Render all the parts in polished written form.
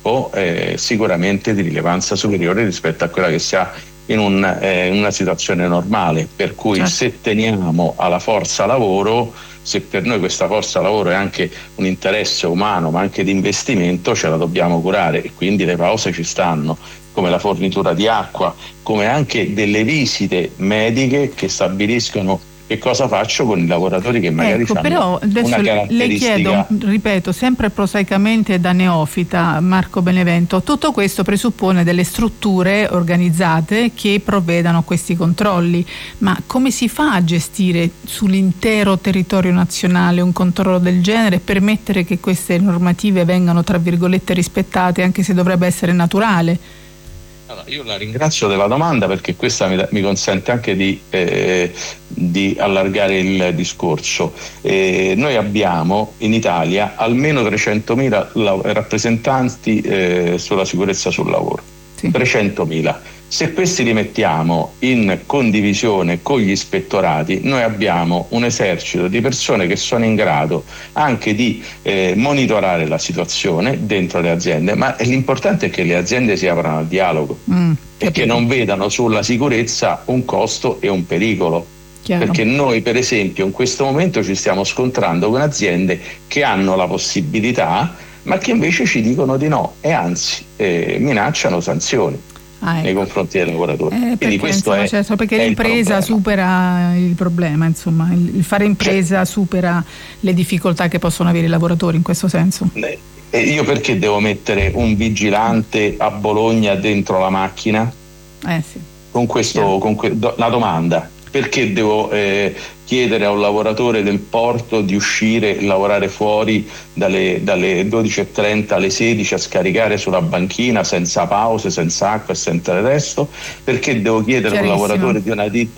tempo sicuramente di rilevanza superiore rispetto a quella che si ha in una situazione normale, per cui certo. Se teniamo alla forza lavoro, se per noi questa forza lavoro è anche un interesse umano ma anche di investimento, ce la dobbiamo curare, e quindi le pause ci stanno, come la fornitura di acqua, come anche delle visite mediche che stabiliscono che cosa faccio con i lavoratori che magari hanno però adesso una caratteristica. le chiedo, ripeto, sempre prosaicamente da neofita, Marco Benevento, tutto questo presuppone delle strutture organizzate che provvedano a questi controlli, ma come si fa a gestire sull'intero territorio nazionale un controllo del genere e permettere che queste normative vengano, tra virgolette, rispettate, anche se dovrebbe essere naturale? Allora, io la ringrazio della domanda, perché questa mi consente anche di allargare il discorso. Noi abbiamo in Italia almeno 300.000 rappresentanti sulla sicurezza sul lavoro. Sì. 300.000. Se questi li mettiamo in condivisione con gli ispettorati, noi abbiamo un esercito di persone che sono in grado anche di monitorare la situazione dentro le aziende, ma l'importante è che le aziende si aprano al dialogo e che non vedano sulla sicurezza un costo e un pericolo. Chiaro. Perché noi, per esempio, in questo momento ci stiamo scontrando con aziende che hanno la possibilità, ma che invece ci dicono di no e anzi minacciano sanzioni nei confronti dei lavoratori. Quindi questo insomma, certo, perché l'impresa supera il problema, insomma, il fare impresa supera le difficoltà che possono avere i lavoratori in questo senso. E io perché devo mettere un vigilante a Bologna dentro la macchina? Sì. Con questo, la domanda: perché devo chiedere a un lavoratore del porto di uscire e lavorare fuori dalle 12:30 alle 16 a scaricare sulla banchina senza pause, senza acqua e senza il resto? Perché devo chiedere a un lavoratore di una ditta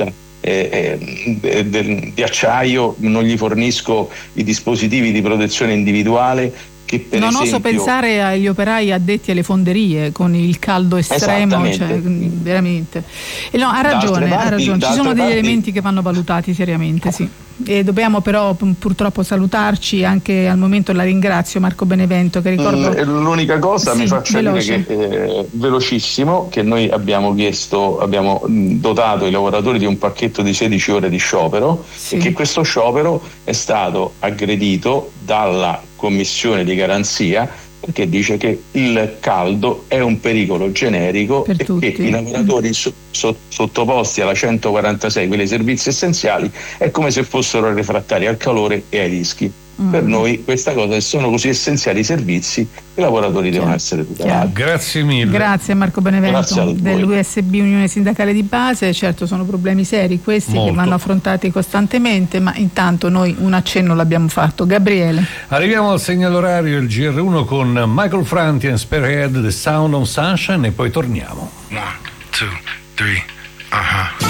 di acciaio, non gli fornisco i dispositivi di protezione individuale? Che per non esempio, oso pensare agli operai addetti alle fonderie con il caldo estremo, cioè, veramente. No, ha ragione. Ci sono degli elementi che vanno valutati seriamente, sì. E dobbiamo però purtroppo salutarci. Anche al momento la ringrazio, Marco Benevento, che ricordo. L'unica cosa, mi faccia dire che velocissimo, che noi abbiamo dotato i lavoratori di un pacchetto di 16 ore di sciopero, e che questo sciopero è stato aggredito dalla commissione di garanzia, perché dice che il caldo è un pericolo generico e che i lavoratori sottoposti alla 146, quelli servizi essenziali, è come se fossero refrattari al calore e ai rischi. Per noi questa cosa, se sono così essenziali i servizi, i lavoratori devono essere tutelati. Grazie mille. Grazie Marco Benevento dell'USB Unione Sindacale di Base. Certo, sono problemi seri questi che vanno affrontati costantemente, ma intanto noi un accenno l'abbiamo fatto. Gabriele. Arriviamo al segnale orario, il GR1 con Michael Franti e Spearhead, The Sound of Sunshine, e poi torniamo. 1, 2, 3,